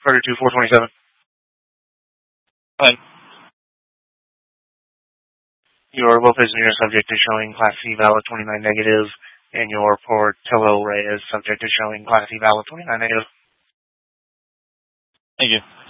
Carter 2427. Hi. Your Lopez Mir subject is showing Class C valid 29 negative, and your Portillo Reyes subject is showing Class C valid 29 negative. Thank you.